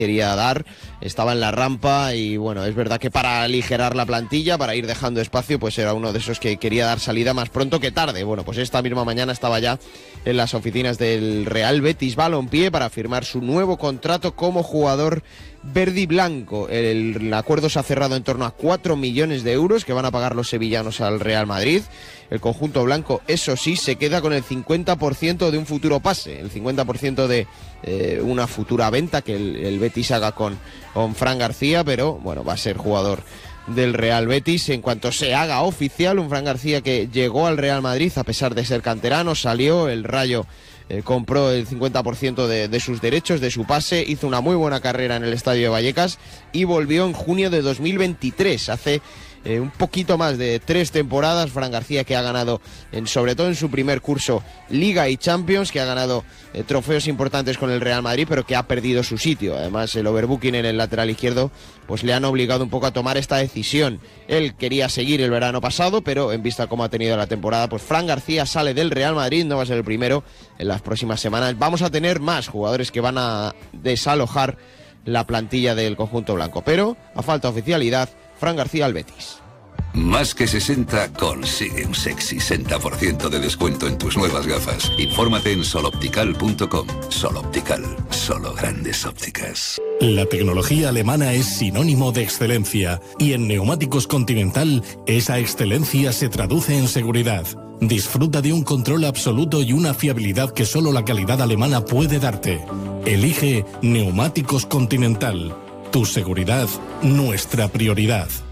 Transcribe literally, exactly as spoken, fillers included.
quería dar, estaba en la rampa y bueno, es verdad que para aligerar la plantilla, para ir dejando espacio, pues era uno de esos que quería dar salida más pronto que tarde. Bueno, pues esta misma mañana estaba ya en las oficinas del Real Betis Balompié para firmar su nuevo contrato como jugador verde y blanco. El, el acuerdo se ha cerrado en torno a cuatro millones de euros que van a pagar los sevillanos al Real Madrid. El conjunto blanco, eso sí, se queda con el cincuenta por ciento de un futuro pase, el cincuenta por ciento de eh, una futura venta que el, el Betis haga con, con Fran García, pero bueno, va a ser jugador del Real Betis en cuanto se haga oficial. Un Fran García que llegó al Real Madrid a pesar de ser canterano, salió, el Rayo eh, compró el cincuenta por ciento de, de sus derechos, de su pase, hizo una muy buena carrera en el Estadio de Vallecas y volvió en junio de dos mil veintitrés, hace Eh, un poquito más de tres temporadas. Fran García, que ha ganado, en, sobre todo en su primer curso, Liga y Champions, que ha ganado eh, trofeos importantes con el Real Madrid, pero que ha perdido su sitio. Además, el overbooking en el lateral izquierdo pues le han obligado un poco a tomar esta decisión. Él quería seguir el verano pasado, pero en vista cómo ha tenido la temporada, pues Fran García sale del Real Madrid, no va a ser el primero. En las próximas semanas vamos a tener más jugadores que van a desalojar la plantilla del conjunto blanco, pero a falta de oficialidad, Fran García al Betis. Más que sesenta consigue un sexy sesenta por ciento de descuento en tus nuevas gafas. Infórmate en soloptical punto com. Soloptical, solo grandes ópticas. La tecnología alemana es sinónimo de excelencia y en Neumáticos Continental esa excelencia se traduce en seguridad. Disfruta de un control absoluto y una fiabilidad que solo la calidad alemana puede darte. Elige Neumáticos Continental. Tu seguridad, nuestra prioridad.